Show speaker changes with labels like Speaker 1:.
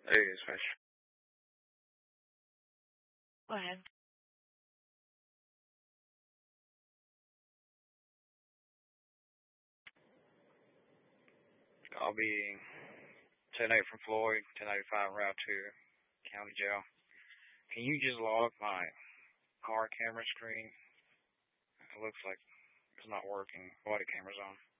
Speaker 1: Hey, Smash.
Speaker 2: Go ahead.
Speaker 1: I'll be 10-8 from Floyd, 1085 route to County Jail. Can you just log my car camera screen? It looks like it's not working. Body camera's on.